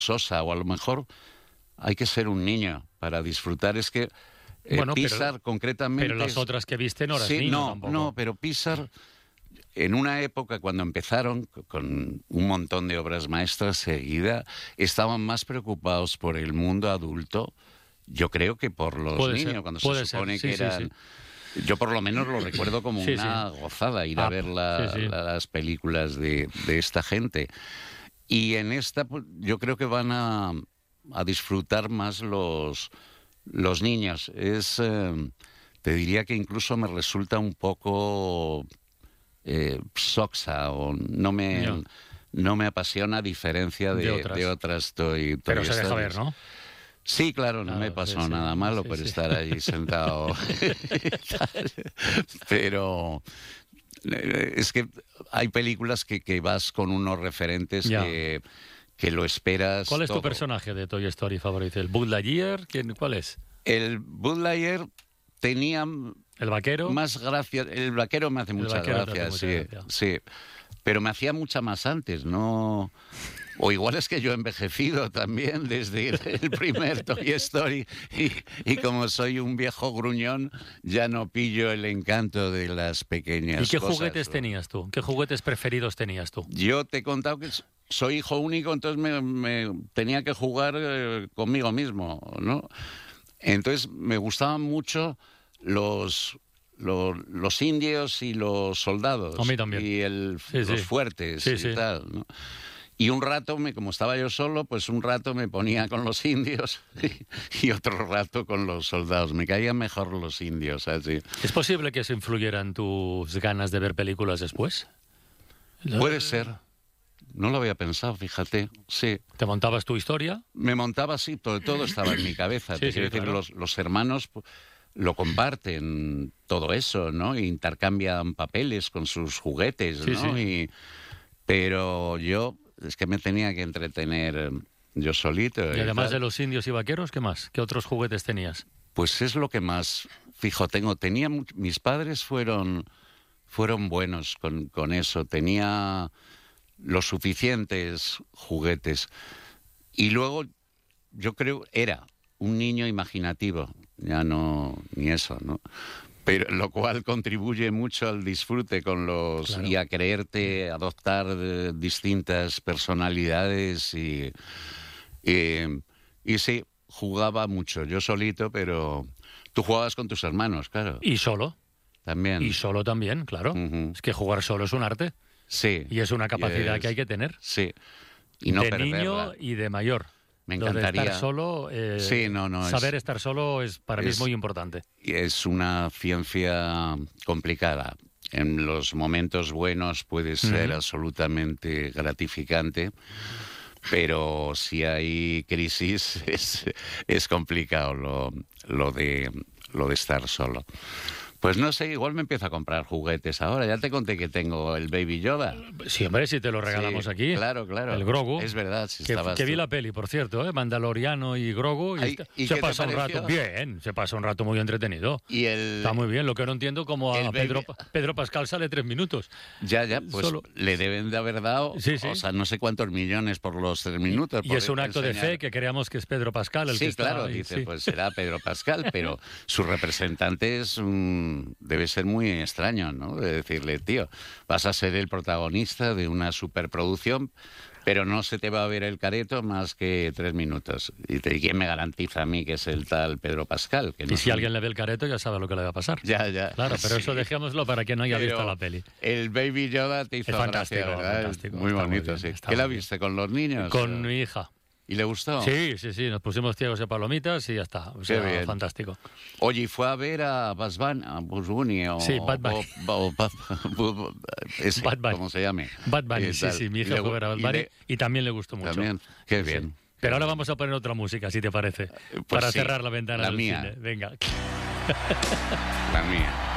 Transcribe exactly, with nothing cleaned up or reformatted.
sosa, o a lo mejor hay que ser un niño para disfrutar. Es que eh, Bueno, Pixar pero, concretamente... Pero las es- otras que viste no eras sí, niño no, tampoco. no, pero Pixar, en una época cuando empezaron c- con un montón de obras maestras seguida, estaban más preocupados por el mundo adulto, yo creo, que por los Puede niños, ser, cuando puede se supone ser, que sí, sí, eran... Yo por lo menos lo recuerdo como Sí, una gozada ir a Ah, ver la- sí, sí. la- las películas de, de esta gente. Y en esta pues, yo creo que van a, a disfrutar más los, los niños. Es, eh, te diría que incluso me resulta un poco eh, soxa, o no me, Ya. no me apasiona a diferencia de, De otras. de otras Toy, Toy Pero se deja Stories. ver, ¿no? Sí, claro, no Claro, me pasó sí, sí, nada malo sí, por sí. estar allí sentado. Pero eh, es que hay películas que, que vas con unos referentes Ya. que, que lo esperas ¿Cuál es tu todo. personaje de Toy Story favorito? ¿El Buzz Lightyear? ¿Quién, ¿Cuál es? El Buzz Lightyear tenía ¿El vaquero? más gracia. El vaquero me hace mucha vaquero te gracia, hace sí, mucha gracia. sí. Pero me hacía mucha más antes, ¿no? O igual es que yo he envejecido también desde el primer Toy Story y, y como soy un viejo gruñón, ya no pillo el encanto de las pequeñas ¿Y qué cosas, juguetes ¿no? tenías tú? ¿Qué juguetes preferidos tenías tú? Yo te he contado que s- soy hijo único, entonces me, me tenía que jugar eh, conmigo mismo, ¿no? Entonces me gustaban mucho los, los, los indios y los soldados. A mí también. Y el, Sí, los sí. fuertes Sí, y sí. tal, ¿no? Y un rato, me, como estaba yo solo, pues un rato me ponía con los indios y otro rato con los soldados. Me caían mejor los indios, así. ¿Es posible que eso influyera en tus ganas de ver películas después? Puede ser. No lo había pensado, fíjate. Sí. ¿Te montabas tu historia? Me montaba así, todo, todo estaba en mi cabeza. Sí, Te sí, quiero decir, claro. los, los hermanos pu- lo comparten todo eso, ¿no? E intercambian papeles con sus juguetes, Sí, ¿no? sí. Y, pero yo, es que me tenía que entretener eh, yo solito. Y además tal. de los indios y vaqueros, ¿qué más? ¿Qué otros juguetes tenías? Pues es lo que más fijo tengo. Tenía mu- mis padres fueron fueron buenos con, con eso. Tenía los suficientes juguetes. Y luego yo creo era un niño imaginativo. Ya no ni eso, ¿no? Pero lo cual contribuye mucho al disfrute con los Claro. y a creerte adoptar eh, distintas personalidades y y, y sí, jugaba mucho, yo solito, pero tú jugabas con tus hermanos, claro, Y solo. también. Y solo también, claro. Ujú. Es que jugar solo es un arte. Sí. Y es una capacidad es- que hay que tener. Sí. Y no de perderla. niño y de mayor. Me Lo de encantaría. estar solo, eh, Sí, no, no, es- saber estar solo es para mí es es- muy importante. Y es una ciencia complicada. En los momentos buenos puede ser Ujú. absolutamente gratificante, pero si hay crisis es, es complicado lo, lo de, lo de estar solo. Pues no sé, igual me empiezo a comprar juguetes ahora. Ya te conté que tengo el Baby Yoda. Sí, hombre, si te lo regalamos Sí, aquí. Claro, claro. El Grogu. Es verdad, si Que, estabas que vi tú. la peli, por cierto, ¿eh? Mandaloriano y Grogu. Y Ay, está- ¿y se qué te pasa un pareció? rato. Bien, se pasa un rato muy entretenido. Y el... Está muy bien. Lo que no entiendo como a El Pedro, baby- Pedro Pascal sale tres minutos. Ya, ya, pues Solo- le deben de haber dado, Sí, sí. o sea, no sé cuántos millones por los tres minutos. Y por es un acto de enseñar. fe que creamos que es Pedro Pascal el Sí, que está claro, ahí, dice, sí. pues será Pedro Pascal, pero su representante es un- debe ser muy extraño, ¿no? De decirle, tío, vas a ser el protagonista de una superproducción, pero no se te va a ver el careto más que tres minutos. Y te- ¿y quién me garantiza a mí que es el tal Pedro Pascal? Que no Y si soy- alguien le ve el careto ya sabe lo que le va a pasar. Ya, ya. Claro, pero Sí. eso dejémoslo para quien no haya Pero visto la peli. El Baby Yoda te hizo Es fantástico, gracia, ¿verdad? Es fantástico, muy está muy bonito, bien, sí. está ¿Qué la muy bien. viste con los niños? Con mi hija. ¿Y le gustó? Sí, sí, sí, nos pusimos ciegos de palomitas y ya está. O sea, bien. fantástico. Oye, ¿y fue a ver a Buzz Bunny, a Bugs Bunny o... Sí, Bad Bunny. o- o- o- ese, Bad Bunny. ¿cómo se llame? Bad Bunny, Y sí, tal. sí, mi Y hija le- fue a ver a Bad y Bunny le- y también le gustó mucho. También, qué Sí. bien. Pero ahora vamos a poner otra música, si te parece, Pues para sí, cerrar la ventana la del mía. cine. Venga. La mía.